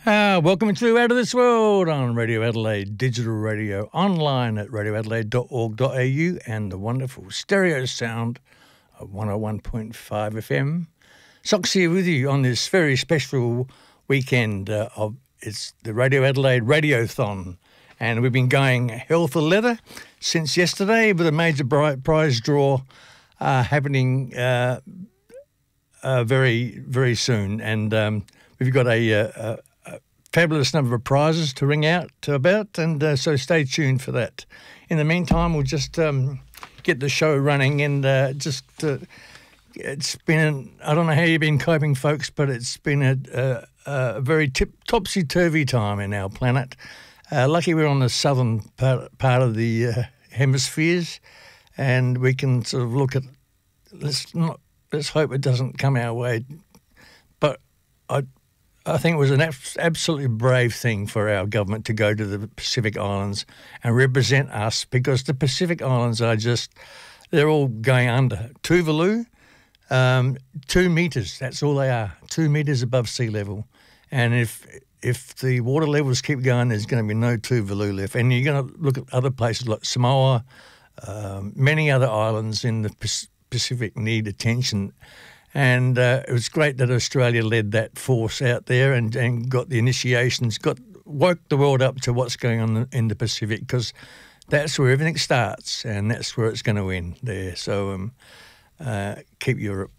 Welcome to Out of This World on Radio Adelaide, digital radio, online at radioadelaide.org.au and the wonderful stereo sound of 101.5 FM. Socks here with you on this very special weekend it's the Radio Adelaide Radiothon, and we've been going hell for leather since yesterday with a major prize draw happening very, very soon, and we've got a fabulous number of prizes to ring out about, and so stay tuned for that. In the meantime, we'll just get the show running, and it's been, I don't know how you've been coping, folks, but it's been a very topsy-turvy time in our planet. Lucky we're on the southern part of the hemispheres, and we can sort of look at, let's hope it doesn't come our way, but I think it was an absolutely brave thing for our government to go to the Pacific Islands and represent us, because the Pacific Islands are they're all going under. Tuvalu, 2 metres, that's all they are, 2 metres above sea level. And if the water levels keep going, there's going to be no Tuvalu left. And you're going to look at other places like Samoa, many other islands in the Pacific need attention. And it was great that Australia led that force out there and got the initiations, woke the world up to what's going on in the Pacific, because that's where everything starts and that's where it's going to end there. So keep Europe.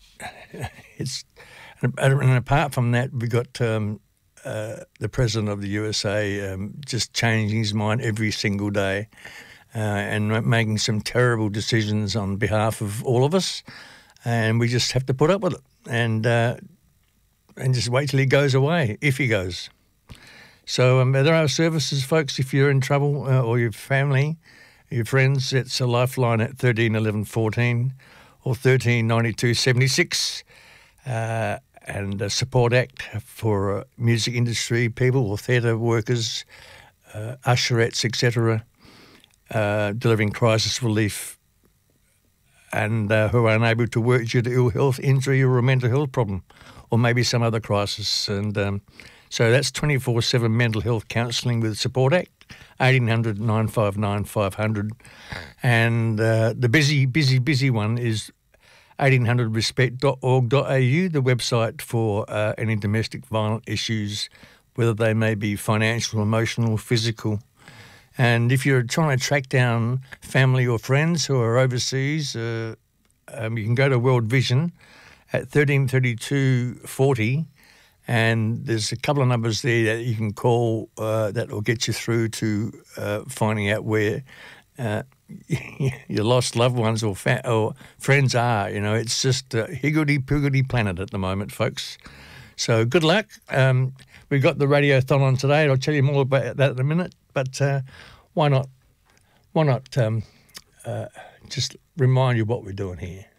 And apart from that, we got the President of the USA just changing his mind every single day and making some terrible decisions on behalf of all of us. And we just have to put up with it and just wait till he goes away, if he goes. So there are services, folks, if you're in trouble or your family, your friends. It's a lifeline at 13 11 14 or 13 92 76, and a support act for music industry people or theatre workers, usherettes, etc., delivering crisis relief, and who are unable to work due to ill health, injury or a mental health problem, or maybe some other crisis. And so that's 24/7 mental health counselling with Support Act, 1800 959 500. And the busy one is 1800respect.org.au, the website for any domestic violent issues, whether they may be financial, emotional, physical. And if you're trying to track down family or friends who are overseas, you can go to World Vision at 1332 40, and there's a couple of numbers there that you can call that will get you through to finding out where your lost loved ones or friends are. You know, it's just a higgledy-piggledy planet at the moment, folks. So good luck. We've got the Radiothon on today. I'll tell you more about that in a minute. But why not just remind you what we're doing here.